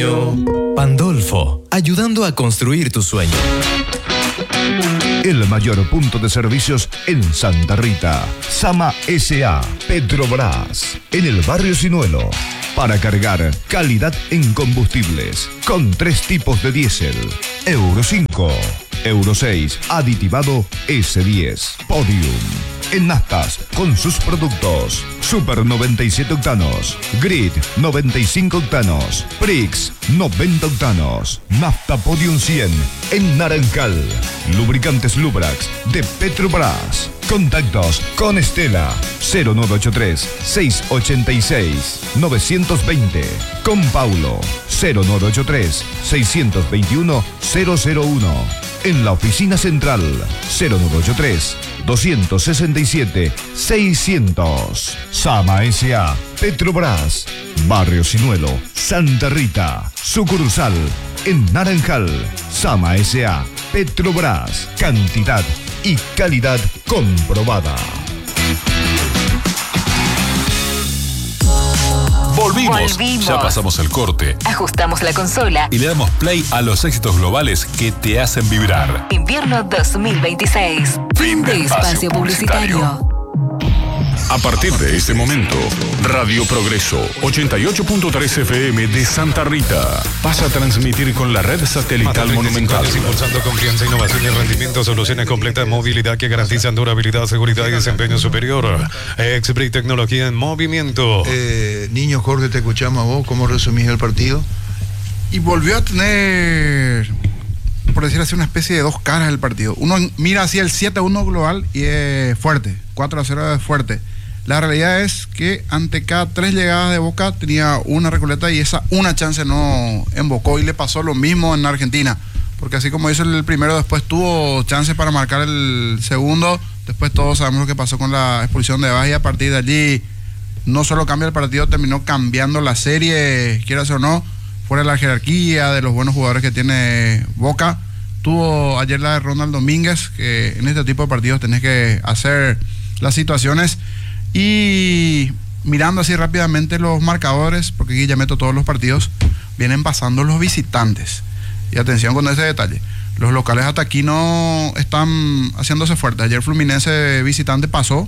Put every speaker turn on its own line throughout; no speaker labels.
Pandolfo, ayudando a construir tu sueño.
El mayor punto de servicios en Santa Rita. Sama S.A. Petrobras. En el barrio Sinuelo. Para cargar, calidad en combustibles. Con 3 tipos de diésel. Euro 5, Euro 6, aditivado S10. Podium. En naftas, con sus productos. Super 97 octanos. Grid 95 octanos. Prix 90 octanos. Nafta Podium 100 en Naranjal. Lubricantes Lubrax de Petrobras. Contactos con Estela 0983 686 920. Con Paulo 0983 621 001. En la oficina central 0983 267 600. Sama S.A. Petrobras. Barrio Sinuelo, Santa Rita. Sucursal en Naranjal. Sama S.A. Petrobras. Cantidad y calidad comprobada.
Volvimos. Ya pasamos el corte.
Ajustamos la consola.
Y le damos play a los éxitos globales que te hacen vibrar.
Invierno 2026. Fin de espacio publicitario.
A partir de este momento, Radio Progreso 88.3 FM de Santa Rita pasa a transmitir con la red satelital Monumental.
Impulsando confianza, innovación y rendimiento, soluciones completas de movilidad que garantizan durabilidad, seguridad y desempeño superior. Exbrit, tecnología en movimiento.
Niño Jorge, te escuchamos a vos, ¿cómo resumís el partido?
Y volvió a tener, por decir así, una especie de dos caras el partido. Uno mira hacia el 7-1 global y es fuerte, 4-0 es fuerte. La realidad es que ante cada 3 llegadas de Boca tenía una Recoleta y esa una chance no embocó, y le pasó lo mismo en Argentina, porque así como hizo el primero, después tuvo chance para marcar el segundo. Después todos sabemos lo que pasó con la expulsión de Vaz, y a partir de allí no solo cambia el partido, terminó cambiando la serie, quieras o no, fuera de la jerarquía de los buenos jugadores que tiene Boca. Tuvo ayer la de Ronald Domínguez, que en este tipo de partidos tenés que hacer las situaciones. Y mirando así rápidamente los marcadores, porque aquí ya meto todos los partidos, vienen pasando los visitantes. Y atención con ese detalle, los locales hasta aquí no están haciéndose fuertes. Ayer Fluminense visitante pasó,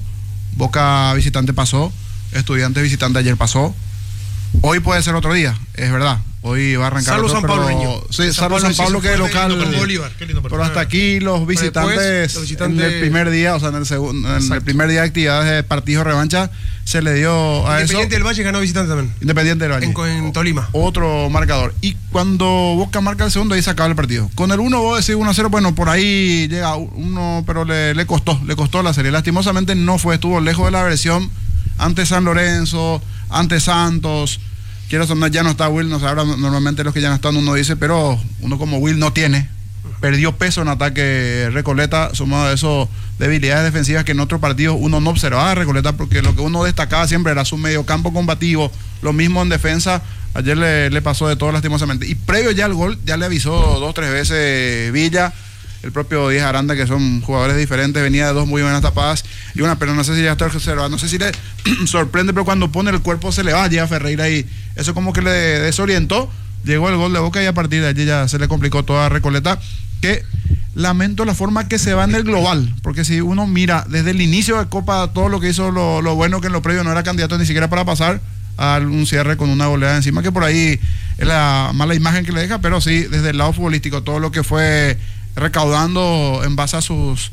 Boca visitante pasó, Estudiantes visitante ayer pasó. Hoy puede ser otro día, es verdad. Hoy va a arrancar
Salvo
otro,
San Pablo,
pero, sí, salvo San Pablo, que es local.
Bolívar, qué lindo,
pero hasta aquí los visitantes, en el primer día, o sea, en el primer día de actividades de partido revancha, se le dio a eso.
Independiente del Valle ganó visitante también.
Independiente del Valle.
En Tolima.
Otro marcador. Y cuando Boca marca el segundo, ahí se acaba el partido. Con el 1 vos decís 1-0, bueno, por ahí llega uno, pero le costó la serie. Lastimosamente no fue, estuvo lejos de la versión ante San Lorenzo, ante Santos. Quiero sonar, ya no está Will, no sé, ahora normalmente los que ya no están uno dice, pero uno como Will no tiene, perdió peso en ataque Recoleta, sumado a eso debilidades defensivas que en otros partidos uno no observaba a Recoleta, porque lo que uno destacaba siempre era su mediocampo combativo, lo mismo en defensa. Ayer le pasó de todo lastimosamente, y previo ya al gol ya le avisó 2-3 veces Villa, el propio Díaz Aranda, que son jugadores diferentes, venía de 2 muy buenas tapadas y una, pero no sé si ya está observando, no sé si le sorprende, pero cuando pone el cuerpo se le va, llega Ferreira y eso como que le desorientó. Llegó el gol de Boca y a partir de allí ya se le complicó toda Recoleta, que lamento la forma que se va en el global, porque si uno mira desde el inicio de Copa todo lo que hizo, lo bueno que en lo previo no era candidato ni siquiera para pasar a un cierre con una goleada encima, que por ahí es la mala imagen que le deja, pero sí desde el lado futbolístico todo lo que fue recaudando en base a sus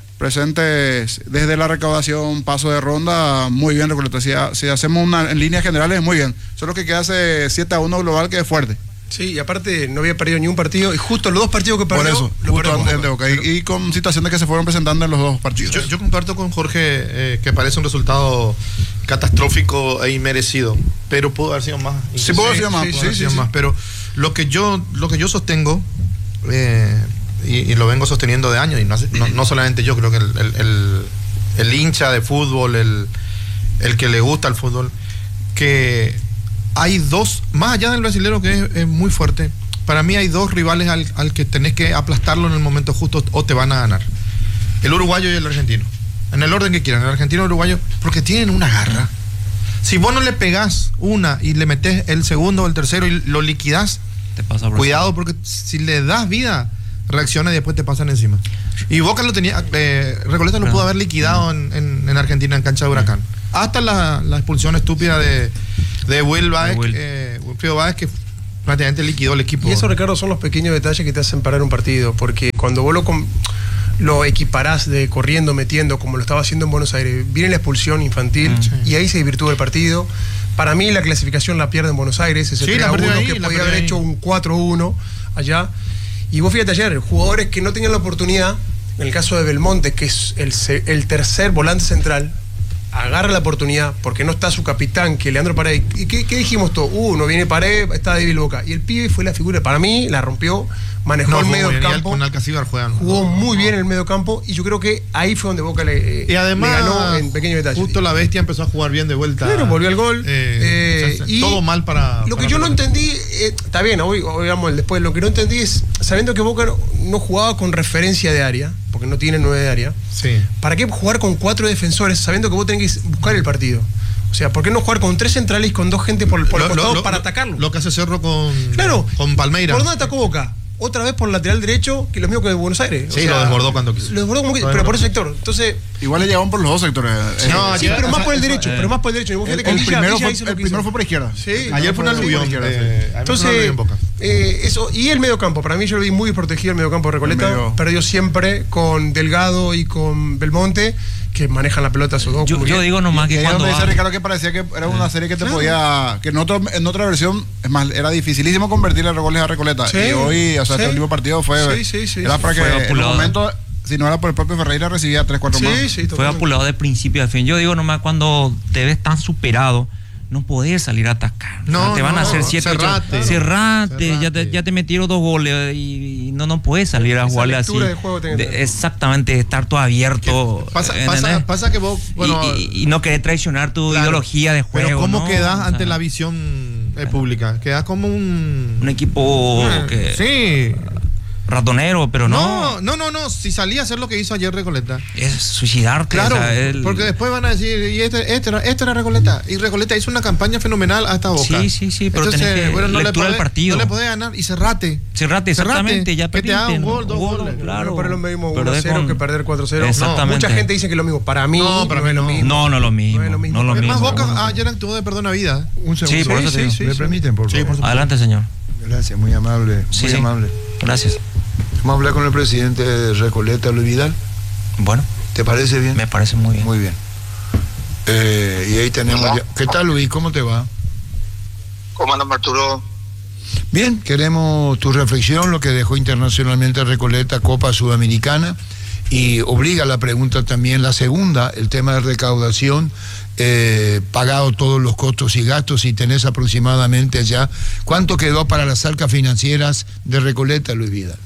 presentes desde la recaudación, paso de ronda, muy bien Recoleta. Si hacemos una en líneas generales, muy bien. Solo que queda ese 7-1 global que es fuerte.
Sí, y aparte no había perdido ni un partido, y justo los 2 partidos que perdió,
por eso, justo el de Boca, y con situaciones que se fueron presentando en los 2 partidos.
Yo comparto con Jorge que parece un resultado catastrófico e inmerecido, pero pudo haber sido más.
Sí, pudo haber sido más.
Sí. Pero lo que yo sostengo, y lo vengo sosteniendo de años, y no solamente yo, creo que el hincha de fútbol, el que le gusta el fútbol, que hay 2, más allá del brasilero que es muy fuerte, para mí hay 2 rivales al que tenés que aplastarlo en el momento justo o te van a ganar: el uruguayo y el argentino, en el orden que quieran, el argentino y el uruguayo, porque tienen una garra. Si vos no le pegás una y le metés el segundo o el tercero y lo liquidás,
te pasa por
Cuidado, porque si le das vida, reacciona y después te pasan encima. Y Boca lo tenía, Recoleta lo pudo haber liquidado en Argentina, en cancha de Huracán. Hasta la expulsión estúpida de Wilfrido Báez, que prácticamente liquidó el equipo.
Y eso, Ricardo, son los pequeños detalles que te hacen parar un partido, porque cuando vos lo equiparás de corriendo, metiendo, como lo estaba haciendo en Buenos Aires, viene la expulsión infantil y ahí se desvirtúa el partido. Para mí la clasificación la pierde en Buenos Aires, ese 3-1 que podía haber hecho un 4-1 allá. Y vos fíjate ayer, jugadores que no tenían la oportunidad, en el caso de Belmonte, que es el tercer volante central, agarra la oportunidad porque no está su capitán, que Leandro Paredes. ¿Y qué dijimos todos? No viene Paredes, está débil Boca. Y el pibe fue la figura, para mí la rompió, manejó el medio campo.
Con Alcacíbar
jugó muy bien en el medio campo y yo creo que ahí fue donde Boca
y además,
le ganó en pequeños detalles.
Justo la bestia empezó a jugar bien de vuelta.
Claro, volvió al gol.
Y todo mal para.
Lo que yo no entendí, está bien, hoy vamos después, lo que no entendí es, sabiendo que Boca no jugaba con referencia de área, porque no tiene 9 de área, ¿para qué jugar con 4 defensores sabiendo que vos tenés que buscar el partido? O sea, ¿por qué no jugar con 3 centrales y con 2 gente por los costados para atacarlo?
Lo que hace Cerro con Palmeiras.
¿Por dónde atacó Boca? Otra vez por el lateral derecho, que lo mismo que de Buenos Aires.
Sí, lo desbordó cuando quiso.
Lo desbordó como quiso, pero por ese sector. Entonces,
igual le llegaban por los dos sectores.
Sí, pero más por el derecho. El
primero fue por izquierda.
Sí,
ayer fue un aluvión.
Entonces, eso. Y el mediocampo. Para mí yo lo vi muy protegido el mediocampo de Recoleta. Perdió siempre con Delgado y con Belmonte, que manejan la pelota esos dos.
Yo digo nomás que cuando
dice Ricardo que parecía que era una serie que te podía, que en otra versión, es más, era dificilísimo convertirle goles a Recoleta. Y hoy, o sea, el último partido fue era para que en el momento, si no era por el propio Ferreira, recibía 3-4 más.
Fue apulado de principio a fin. Yo digo nomás, cuando te ves tan superado, no podés salir a atacar. Te van a hacer 7, 8. Cerrate. Ya te metieron 2 goles y no puedes salir a jugarle así. Exactamente, estar todo abierto.
Pasa que vos. Bueno,
y no querés traicionar tu ideología de juego.
Pero ¿cómo quedás ante la visión pública? Quedás como un
equipo que. Ratonero, pero no.
No. Si salía a hacer lo que hizo ayer Recoleta.
Es suicidarte.
Claro, porque después van a decir, y este era Recoleta. Y Recoleta hizo una campaña fenomenal hasta Boca.
Sí, pero entonces,
no
lectura del partido.
No le podés ganar y cerrate,
exactamente. Ya
que te haga un gol, 2 goles.
Claro. Pero es lo mismo 1-0 que perder 4-0.
Exactamente.
Mucha gente dice que es lo mismo. Para mí no es lo mismo.
No es lo mismo.
Es más, Boca ayer actuó de perdona vida.
Un segundo.
Sí, por eso te digo.
¿Me permiten, por favor?
Adelante, señor.
Gracias, muy amable. Muy amable.
Gracias.
Vamos a hablar con el presidente de Recoleta, Luis Vidal.
Bueno.
¿Te parece bien?
Me parece muy bien.
Muy bien. Y ahí tenemos ya. ¿Qué tal, Luis? ¿Cómo te va?
¿Cómo anda, Arturo?
Bien, queremos tu reflexión, lo que dejó internacionalmente Recoleta, Copa Sudamericana, y obliga la pregunta también, la segunda, el tema de recaudación, pagado todos los costos y gastos, y tenés aproximadamente ya, ¿cuánto quedó para las arcas financieras de Recoleta, Luis Vidal?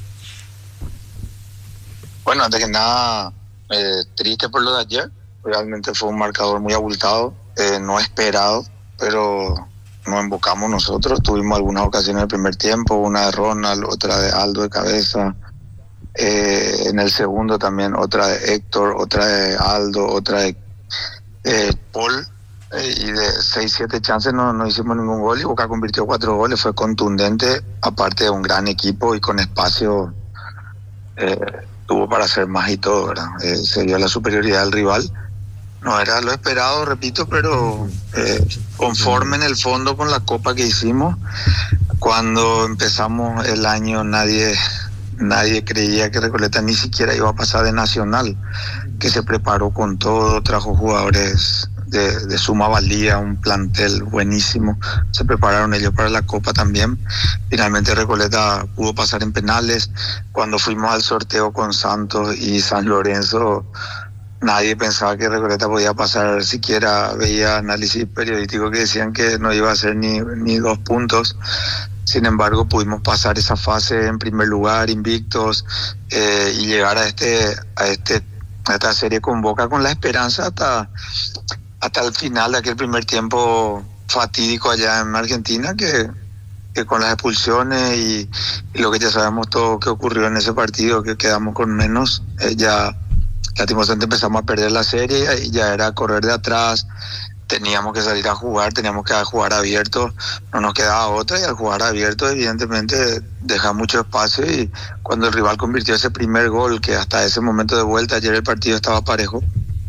Bueno, antes que nada, triste por lo de ayer. Realmente fue un marcador muy abultado, no esperado, pero nos embocamos nosotros. Tuvimos algunas ocasiones en el primer tiempo, una de Ronald, otra de Aldo de cabeza. En el segundo también otra de Héctor, otra de Aldo, otra de Paul. Y de 6-7 chances no hicimos ningún gol y Boca convirtió 4 goles. Fue contundente, aparte de un gran equipo y con espacio. Tuvo para hacer más y todo, ¿verdad? Se vio la superioridad del rival. No era lo esperado, repito, pero conforme en el fondo con la copa que hicimos. Cuando empezamos el año nadie creía que Recoleta ni siquiera iba a pasar de Nacional, que se preparó con todo, trajo jugadores de suma valía, un plantel buenísimo. Se prepararon ellos para la Copa también. Finalmente Recoleta pudo pasar en penales. Cuando fuimos al sorteo con Santos y San Lorenzo, nadie pensaba que Recoleta podía pasar, siquiera veía análisis periodísticos que decían que no iba a ser ni 2 puntos. Sin embargo, pudimos pasar esa fase en primer lugar, invictos, y llegar a esta serie con Boca con la esperanza hasta el final de aquel primer tiempo fatídico allá en Argentina, que con las expulsiones y lo que ya sabemos todo que ocurrió en ese partido, que quedamos con menos, ya lastimosamente empezamos a perder la serie y ya era correr de atrás, teníamos que salir a jugar, teníamos que jugar abierto, no nos quedaba otra, y al jugar abierto evidentemente deja mucho espacio, y cuando el rival convirtió ese primer gol, que hasta ese momento de vuelta, ayer el partido estaba parejo,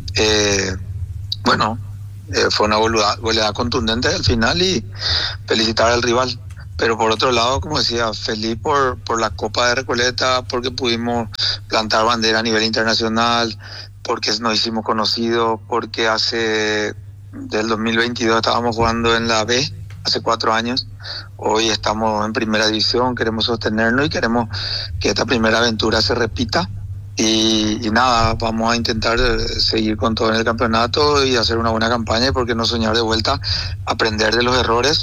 fue una goleada contundente al final, y felicitar al rival. Pero por otro lado, como decía, feliz por la Copa de Recoleta, porque pudimos plantar bandera a nivel internacional, porque nos hicimos conocidos, porque del 2022 estábamos jugando en la B, hace 4 años. Hoy estamos en primera división, queremos sostenernos y queremos que esta primera aventura se repita. Y nada, vamos a intentar seguir con todo en el campeonato y hacer una buena campaña, y por qué no soñar de vuelta, aprender de los errores.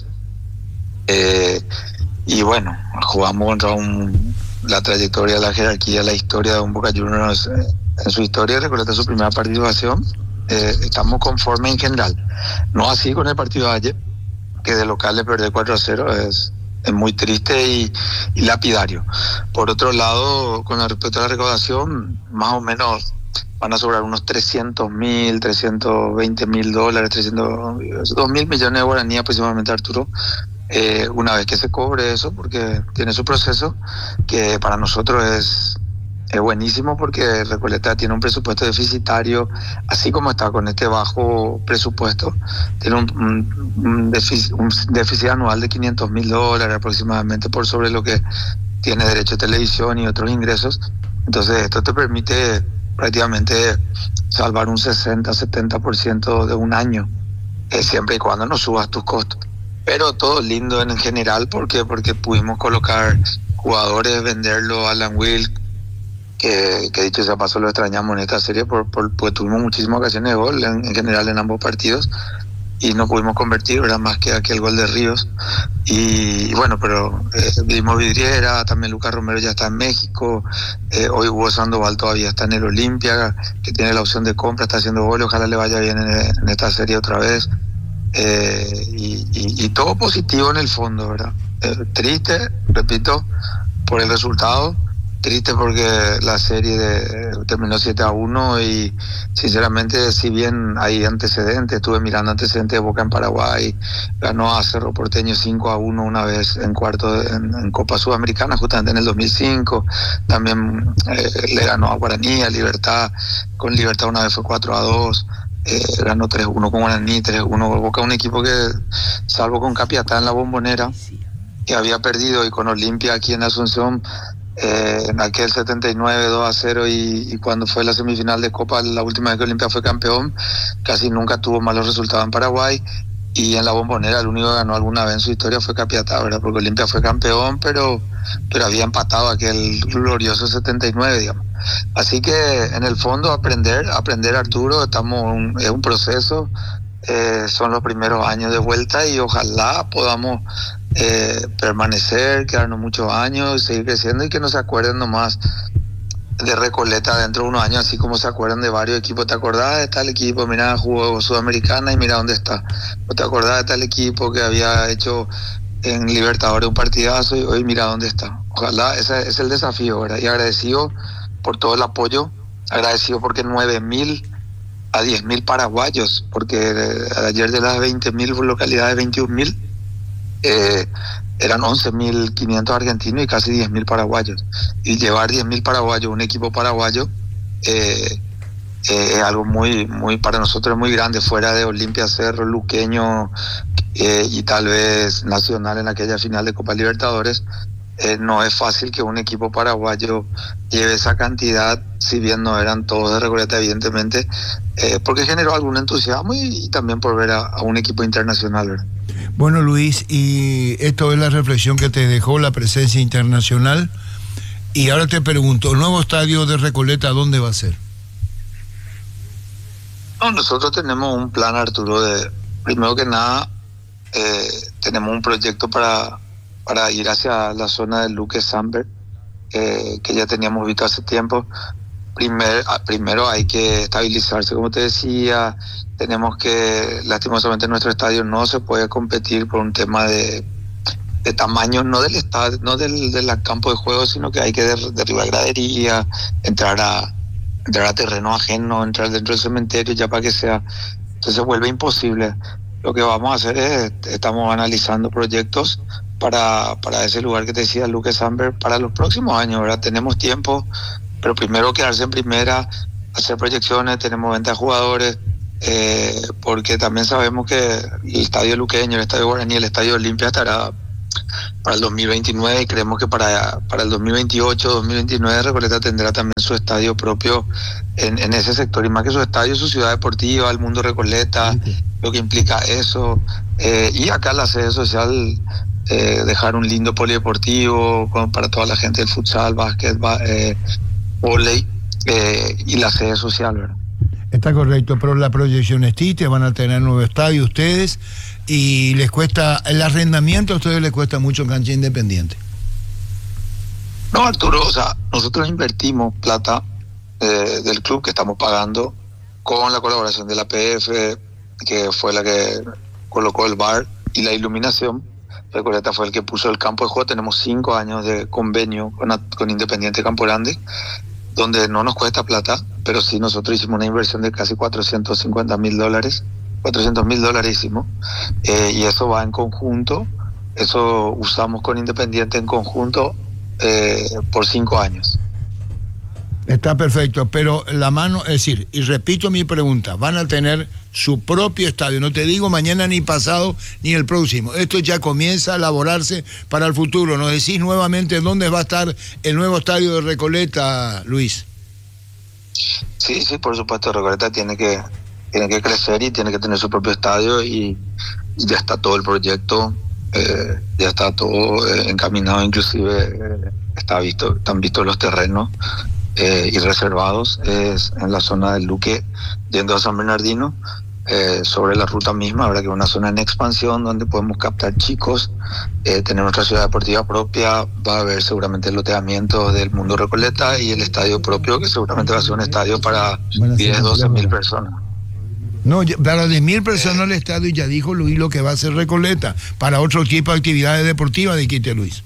Y bueno, jugamos contra la trayectoria, la jerarquía, la historia de un Boca Juniors en su historia, Recoleta su primera participación. Estamos conformes en general, no así con el partido de ayer, que de local le perdió 4-0, es muy triste y lapidario. por otro lado, con respecto a la recaudación, más o menos van a sobrar unos 300.000, 320.000 dólares, 2.000 millones de guaraníes aproximadamente, Arturo, una vez que se cobre eso, porque tiene su proceso, que para nosotros es buenísimo, porque Recoleta tiene un presupuesto deficitario, así como está con este bajo presupuesto, tiene un déficit anual de 500.000 dólares aproximadamente, por sobre lo que tiene derecho a televisión y otros ingresos. Entonces esto te permite prácticamente salvar un 60-70% de un año, siempre y cuando no subas tus costos. Pero todo lindo en general, porque pudimos colocar jugadores, venderlo a Alan Will, que dicho sea paso lo extrañamos en esta serie, porque tuvimos muchísimas ocasiones de gol en general en ambos partidos y no pudimos convertir, era más que aquel gol de Ríos. Y bueno, pero vimos vidriera, también Lucas Romero ya está en México, hoy Hugo Sandoval todavía está en el Olimpia, que tiene la opción de compra, está haciendo goles, ojalá le vaya bien en esta serie otra vez. Y todo positivo en el fondo, ¿verdad? Triste, repito, por el resultado, triste porque la serie terminó 7-1 y sinceramente, si bien hay antecedentes, estuve mirando antecedentes de Boca en Paraguay, ganó a Cerro Porteño 5-1 una vez en cuarto en Copa Sudamericana, justamente en el 2005, también le ganó a Guaraní, a Libertad, con Libertad una vez fue 4-2, ganó 3-1 con Guaraní, 3-1 Boca, un equipo que, salvo con Capiatá en la Bombonera, que había perdido, y con Olimpia aquí en Asunción, en aquel 79 2-0, y cuando fue la semifinal de Copa, la última vez que Olimpia fue campeón, casi nunca tuvo malos resultados en Paraguay, y en la Bombonera el único que ganó alguna vez en su historia fue Capiatá, ¿verdad? Porque Olimpia fue campeón, pero había empatado aquel glorioso 79, digamos. Así que en el fondo aprender, Arturo, es un proceso, son los primeros años de vuelta, y ojalá podamos permanecer, quedarnos muchos años, seguir creciendo, y que no se acuerden nomás de Recoleta dentro de unos años, así como se acuerdan de varios equipos. ¿Te acordás de tal equipo? Mira, jugó Sudamericana y mira dónde está. ¿O te acordás de tal equipo que había hecho en Libertadores un partidazo y hoy mira dónde está? Ojalá, ese es el desafío, ¿verdad? Y agradecido por todo el apoyo, agradecido porque 9.000 a 10.000 paraguayos, porque ayer de las 20.000 localidades, 21.000, eran 11.500 argentinos y casi 10.000 paraguayos. Y llevar 10.000 paraguayos, un equipo paraguayo, es algo muy para nosotros es muy grande, fuera de Olimpia, Cerro, Luqueño y tal vez Nacional en aquella final de Copa Libertadores. No es fácil que un equipo paraguayo lleve esa cantidad, si bien no eran todos de Recoleta, evidentemente, porque generó algún entusiasmo y también por ver a un equipo internacional, ¿verdad?
Bueno, Luis, y esto es la reflexión que te dejó la presencia internacional. Y ahora te pregunto, ¿el nuevo estadio de Recoleta dónde va a ser?
No, nosotros tenemos un plan, Arturo, primero que nada, tenemos un proyecto para ir hacia la zona del Luque Samberg, que ya teníamos visto hace tiempo. Primero hay que estabilizarse, como te decía. Tenemos que, lastimosamente, en nuestro estadio no se puede competir por un tema de tamaño, no del estadio, no del campo de juego, sino que hay que derribar gradería, entrar a terreno ajeno, entrar dentro del cementerio, ya para que sea. Entonces vuelve imposible. Lo que vamos a hacer es, estamos analizando proyectos para ese lugar que te decía Luque Samber para los próximos años, ¿verdad? Tenemos tiempo, pero primero quedarse en primera, hacer proyecciones, tenemos venta de jugadores, porque también sabemos que el estadio luqueño, el estadio Guaraní, el estadio Olimpia estará para el 2029 y creemos que para el 2028, 2029 Recoleta tendrá también su estadio propio en ese sector, y más que su estadio, su ciudad deportiva, el mundo Recoleta, lo que implica eso, y acá la sede social, dejar un lindo polideportivo para toda la gente del futsal, básquet, vóley, y la sede social, ¿verdad?
Está correcto, pero la proyección es TITE, van a tener nuevo estadio ustedes, y les cuesta, el arrendamiento a ustedes les cuesta mucho en cancha independiente.
No, Arturo, o sea, nosotros invertimos plata del club que estamos pagando con la colaboración de la PF, que fue la que colocó el bar y la iluminación. Recoleta fue el que puso el campo de juego. Tenemos 5 años de convenio con Independiente Campo Grande, donde no nos cuesta plata, pero sí nosotros hicimos una inversión de casi $450,000, $400,000 hicimos, y eso va en conjunto, eso usamos con Independiente en conjunto por 5 años.
Está perfecto, pero la mano, es decir, y repito mi pregunta, van a tener su propio estadio, no te digo mañana ni pasado ni el próximo, esto ya comienza a elaborarse para el futuro. ¿Nos decís nuevamente dónde va a estar el nuevo estadio de Recoleta, Luis?
Sí, por supuesto, Recoleta tiene que crecer y tiene que tener su propio estadio, y ya está todo el proyecto, ya está todo encaminado, inclusive están vistos los terrenos y reservados, es en la zona del Luque, yendo a San Bernardino, sobre la ruta misma, ahora que es una zona en expansión donde podemos captar chicos, tener nuestra ciudad deportiva propia, va a haber seguramente loteamientos del mundo Recoleta y el estadio propio, que seguramente va a ser un estadio para 10, 12 mil personas.
No, para 10.000 personas el estadio, ya dijo Luis lo que va a ser Recoleta, para otro tipo de actividades deportivas, dijiste, Luis.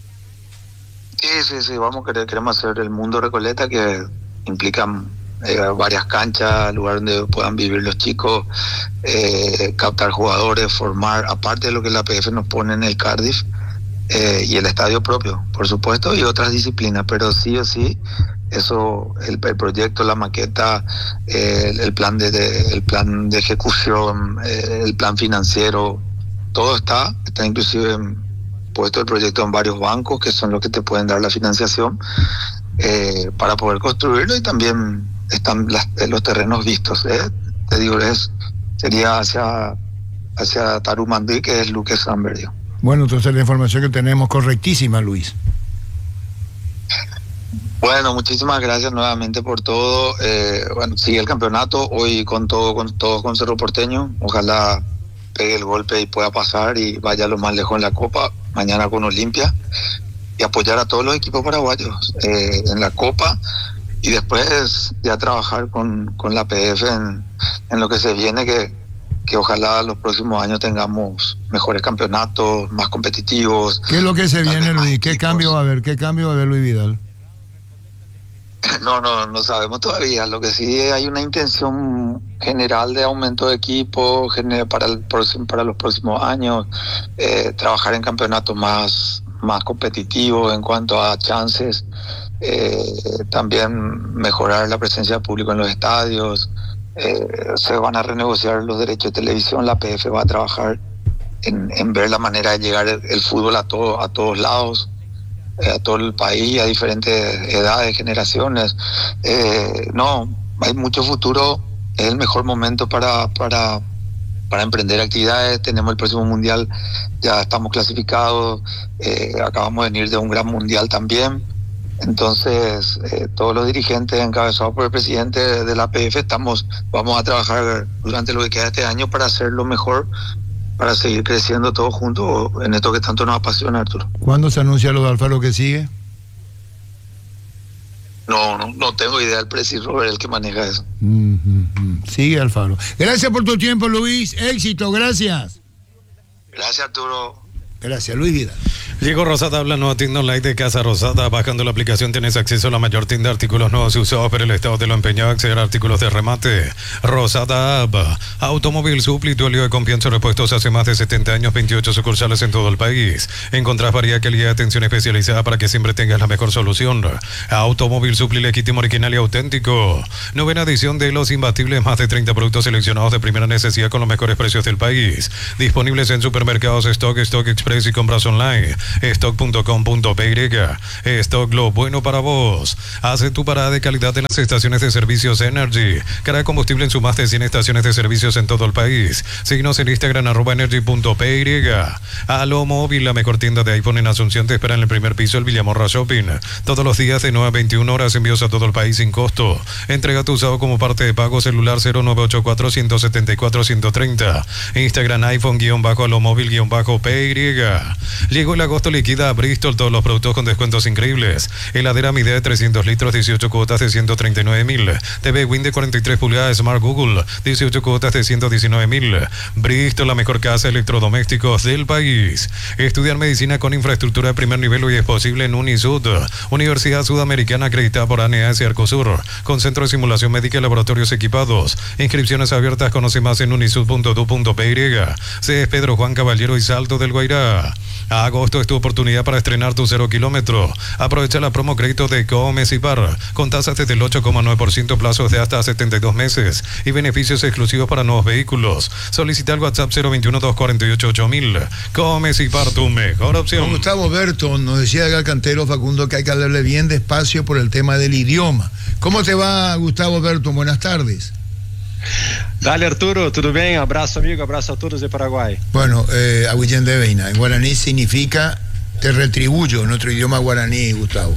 Sí, queremos hacer el mundo Recoleta, que implica varias canchas, lugar donde puedan vivir los chicos, captar jugadores, formar, aparte de lo que la PF nos pone en el Cardiff, y el estadio propio, por supuesto, y otras disciplinas, pero sí o sí, eso, el proyecto, la maqueta, el plan de ejecución, el plan financiero, todo está inclusive puesto el proyecto en varios bancos, que son los que te pueden dar la financiación para poder construirlo, y también están los terrenos vistos. Te digo, sería hacia Tarumandí, que es Luque Samber.
Bueno, entonces la información que tenemos correctísima, Luis.
Bueno, muchísimas gracias nuevamente por todo. Bueno, sigue el campeonato hoy con Cerro Porteño. Ojalá pegue el golpe y pueda pasar y vaya lo más lejos en la Copa, mañana con Olimpia, y apoyar a todos los equipos paraguayos en la Copa, y después ya trabajar con la PF en lo que se viene, que ojalá los próximos años tengamos mejores campeonatos, más competitivos.
¿Qué es lo que se viene, Luis? ¿Qué cambio va a haber? ¿Qué cambio va a haber, Luis Vidal?
No sabemos todavía. Lo que sí hay una intención general de aumento de equipo para los próximos años, trabajar en campeonatos más competitivos en cuanto a chances, también mejorar la presencia de público en los estadios, se van a renegociar los derechos de televisión, la PF va a trabajar en ver la manera de llegar el fútbol a todos lados, a todo el país, a diferentes edades, generaciones. Hay mucho futuro, es el mejor momento para emprender actividades. Tenemos el próximo mundial, ya estamos clasificados, acabamos de venir de un gran mundial también. Entonces, todos los dirigentes encabezados por el presidente de la APF vamos a trabajar durante lo que queda de este año para hacer lo mejor, para seguir creciendo todos juntos en esto que tanto nos apasiona, Arturo.
¿Cuándo se anuncia lo de Alfaro que sigue?
No tengo idea, el preciso es el que maneja eso.
Sigue Alfaro. Gracias por tu tiempo, Luis. Éxito, gracias.
Gracias, Arturo.
Gracias, Luis Vidal.
Llegó Rosada, habla nueva tienda online de Casa Rosada. Bajando la aplicación tienes acceso a la mayor tienda de artículos nuevos y usados, pero el Estado te lo empeñado a acceder a artículos de remate. Rosada App. Automóvil Supli, tu aliado de confianza, repuestos hace más de 70 años, 28 sucursales en todo el país. Encontrás variedad, calidad y atención especializada para que siempre tengas la mejor solución. Automóvil Supli, legítimo, original y auténtico. Novena edición de Los Imbatibles, más de 30 productos seleccionados de primera necesidad con los mejores precios del país. Disponibles en supermercados Stock, Stock Express y compras online. Stock.com.py. Stock, lo bueno para vos. Hace tu parada de calidad en las estaciones de servicios Energy. Carga combustible en sus más de 100 estaciones de servicios en todo el país. Síguenos en Instagram @energy.py. Alo Móvil, la mejor tienda de iPhone en Asunción, te espera en el primer piso del Villamorra Shopping. Todos los días de 9 a 21 horas, envíos a todo el país sin costo. Entrega tu usado como parte de pago, celular 0984-174-130. Instagram iPhone-Alo Móvil-PY. Llegó el agosto liquida a Bristol, todos los productos con descuentos increíbles. Heladera Midea de 300 litros, 18 cuotas de 139.000. TV Win de 43 pulgadas Smart Google, 18 cuotas de 119.000. Bristol, la mejor casa de electrodomésticos del país. Estudiar medicina con infraestructura de primer nivel hoy es posible en Unisud, Universidad Sudamericana acreditada por ANEAS y Arcosur, con centro de simulación médica y laboratorios equipados. Inscripciones abiertas, conoce más en unisud.edu.py. C. Pedro Juan Caballero y Salto del Guairá. Agosto es tu oportunidad para estrenar tu 0 kilómetro. Aprovecha la promo crédito de Comes y Par, con tasas desde el 8,9%, plazos de hasta 72 meses y beneficios exclusivos para nuevos vehículos. Solicita el WhatsApp 021-248-8000. Comes y Par, tu mejor opción.
Con Gustavo Berton, nos decía el Cantero Facundo que hay que hablarle bien despacio por el tema del idioma. ¿Cómo te va, Gustavo Berton? Buenas tardes.
Dale, Arturo, ¿todo bien? Abrazo, amigo, abrazo a todos de Paraguay.
Bueno, Aguillén de Veina, en guaraní significa te retribuyo, en nuestro idioma guaraní, Gustavo.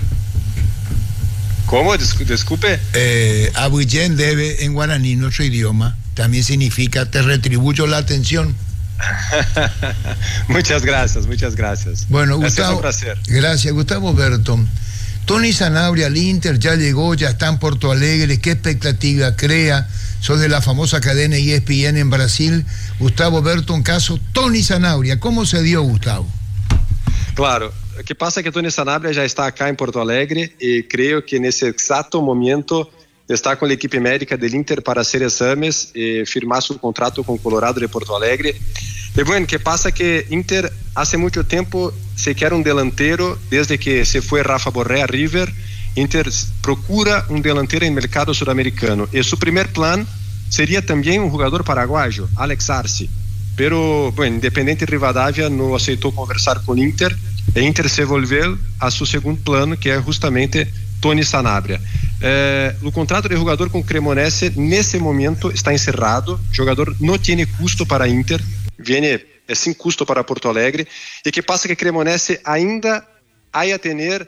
¿Cómo? Disculpe.
Aguillén debe, en guaraní, nuestro idioma, también significa te retribuyo la atención.
Muchas gracias, muchas gracias.
Bueno, Gustavo,
es un placer.
Gracias, Gustavo Berton. Tony Sanabria al Inter ya llegó, ya está en Porto Alegre. ¿Qué expectativa crea? Sos de la famosa cadena ESPN en Brasil. Gustavo Berton, caso Tony Sanabria. ¿Cómo se dio, Gustavo?
Claro, o que pasa é que Tony Sanabria já está acá em Porto Alegre e creio que nesse exato momento está com a equipe médica do Inter para hacer exames e firmar seu contrato com o Colorado de Porto Alegre. E bueno, que pasa que Inter hace muito tempo se quer delantero, desde que se foi Rafa Borré a River, Inter procura delantero em mercado sudamericano. E seu primeiro plano seria também jogador paraguaio, Alex Arce. Pero, bueno, Independiente Rivadavia não aceitou conversar com Inter, e Inter se volveu a seu segundo plano, que é justamente Tony Sanabria. O contrato de jogador com Cremonese nesse momento está encerrado. O jogador não tem custo para Inter, viene sem custo para Porto Alegre. E que passa que Cremonese ainda vai ter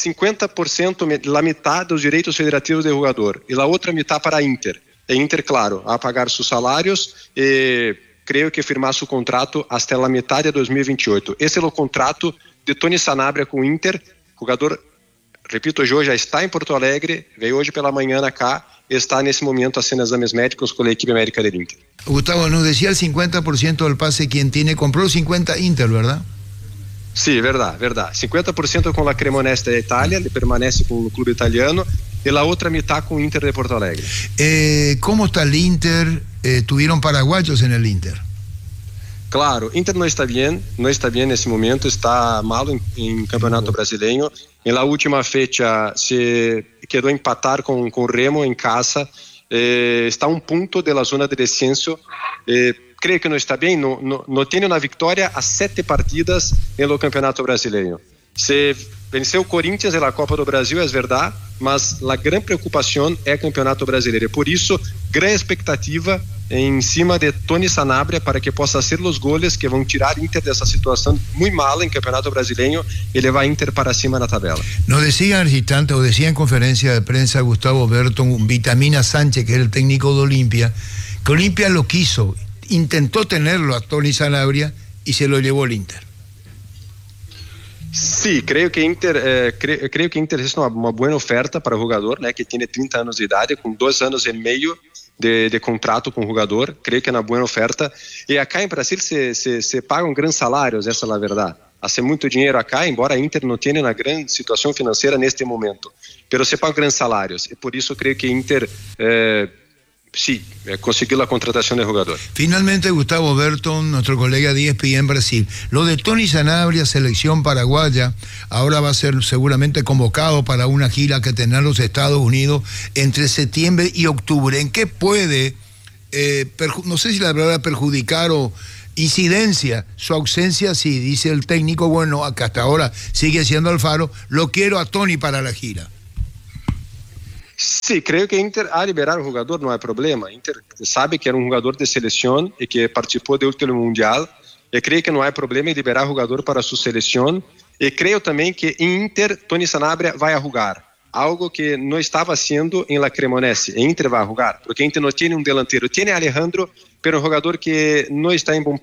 50%, a metade dos direitos federativos do jogador, e a outra metade para Inter. E Inter, claro, a pagar seus salários e creio que firmar seu contrato até a metade de 2028. Esse é o contrato de Tony Sanabria com Inter. Jogador, repito, hoje já está em Porto Alegre, veio hoje pela manhã cá, está nesse momento fazendo exames médicos com a equipe médica do Inter.
Gustavo, nos decía el 50% del pase quien tiene, compró 50 Inter, ¿verdad?
Sí, verdade. 50% com a Cremonese da Itália, ele permanece com o clube italiano, e a outra metade com o Inter de Porto Alegre.
¿Cómo está el Inter? ¿Tuvieron paraguayos en el Inter?
Claro, Inter não está bem nesse momento, está mal em Campeonato Brasileiro. Em la última fecha se quedou empatar com o Remo em casa, está a ponto da zona de descenso. Creio que não está bem, não tem uma vitória a 7 partidas no Campeonato Brasileiro. Se venceu o Corinthians na Copa do Brasil, é verdade, mas a grande preocupação é o Campeonato Brasileiro. Por isso, grande expectativa em cima de Tony Sanabria para que possa ser os goles que vão tirar Inter dessa situação muito mala em Campeonato Brasileiro e levar Inter para cima na tabela.
Nos decía al instante, o decía en conferencia de prensa Gustavo Berton, Vitamina Sánchez, que es el técnico de Olimpia, que Olimpia lo quiso, intentó tenerlo a Tony Sanabria y se lo llevó el Inter.
Sim, creio que Inter fez uma boa oferta para o jogador, né, que tem 30 anos de idade, com 2 anos e meio de contrato com o jogador. Creio que é uma boa oferta. E acá em Brasil se pagam grandes salários, essa é a verdade. hace muito dinheiro acá, embora a Inter não tenha uma grande situação financeira neste momento, pero se paga grandes salários, e por isso creio que Inter consiguió la contratación del jugador.
Finalmente, Gustavo Berton, nuestro colega de ESPN Brasil. Lo de Tony Sanabria, selección paraguaya, ahora va a ser seguramente convocado para una gira que tendrá los Estados Unidos entre septiembre y octubre. ¿En qué puede, no sé si la palabra perjudicar o incidencia su ausencia, si dice el técnico, bueno, que hasta ahora sigue siendo Alfaro, lo quiero a Tony para la gira?
Sí, creo que Inter a liberar o jogador não é problema. Inter sabe que era um jogador de seleção e que participou do último mundial. Eu creio que não há problema em liberar o jogador para sua seleção. E creio também que em Inter Tony Sanabria vai jogar, algo que não estava haciendo em la Cremonese. Inter vai jogar, porque Inter não tem um delantero, tem Alejandro, pero um jogador que não está em bom